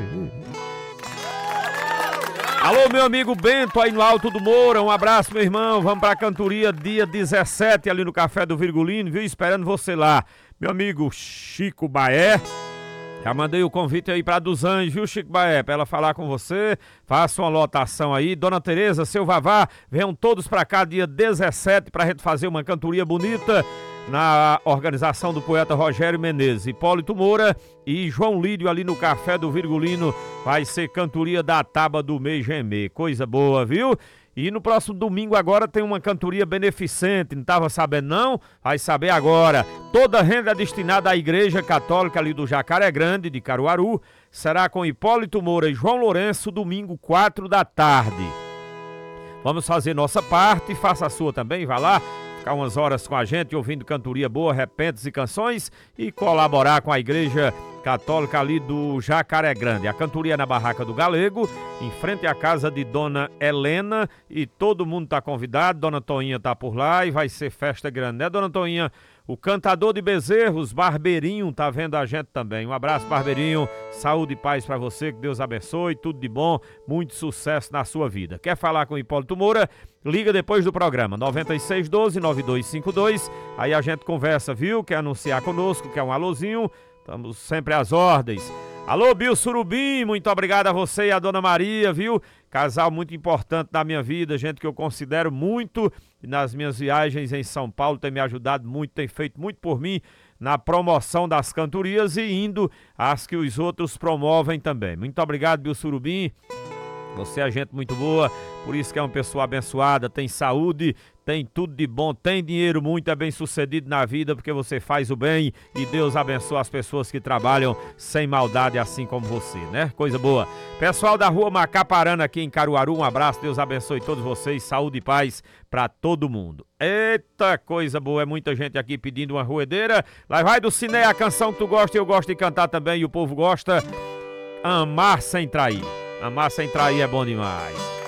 Alô, meu amigo Bento aí no Alto do Moura, um abraço, meu irmão. Vamos pra cantoria dia 17 ali no Café do Virgulino, viu? Esperando você lá. Meu amigo Chico Baé, já mandei o convite aí pra Dos Anjos, viu, Chico Baé? Pra ela falar com você, faça uma lotação aí. Dona Tereza, seu Vavá, venham todos pra cá dia 17 pra gente fazer uma cantoria bonita na organização do poeta Rogério Menezes. Hipólito Moura e João Lídio ali no Café do Virgulino. Vai ser cantoria da Taba do Meijemê. Coisa boa, viu? E no próximo domingo agora tem uma cantoria beneficente, não estava sabendo não? Vai saber agora. Toda a renda destinada à Igreja Católica ali do Jacaré Grande, de Caruaru, será com Hipólito Moura e João Lourenço, domingo 4 da tarde. Vamos fazer nossa parte, faça a sua também, vá lá, ficar umas horas com a gente, ouvindo cantoria boa, repentes e canções e colaborar com a Igreja Católica ali do Jacaré Grande. A cantoria é na Barraca do Galego, em frente à casa de Dona Helena, e todo mundo tá convidado. Dona Toinha tá por lá e vai ser festa grande, né, Dona Toinha? O cantador de Bezerros, Barbeirinho, tá vendo a gente também. Um abraço, Barbeirinho, saúde e paz pra você, que Deus abençoe, tudo de bom, muito sucesso na sua vida. Quer falar com o Hipólito Moura? Liga depois do programa, 9612-9252, aí a gente conversa, viu? Quer anunciar conosco, quer um alôzinho? Estamos sempre às ordens. Alô, Bill Surubim, muito obrigado a você e a Dona Maria, viu? Casal muito importante na minha vida, gente que eu considero muito. Nas minhas viagens em São Paulo tem me ajudado muito, tem feito muito por mim na promoção das cantorias e indo às que os outros promovem também. Muito obrigado, Bill Surubim. Você é gente muito boa, por isso que é uma pessoa abençoada, tem saúde, tem tudo de bom, tem dinheiro muito, é bem sucedido na vida porque você faz o bem e Deus abençoa as pessoas que trabalham sem maldade assim como você, né? Coisa boa. Pessoal da rua Macaparana aqui em Caruaru, um abraço, Deus abençoe todos vocês, saúde e paz pra todo mundo. Eita, coisa boa, é muita gente aqui pedindo uma ruedeira. Lá vai do Cine, a canção que tu gosta e eu gosto de cantar também e o povo gosta, Amar Sem Trair. Amar Sem Trair é bom demais.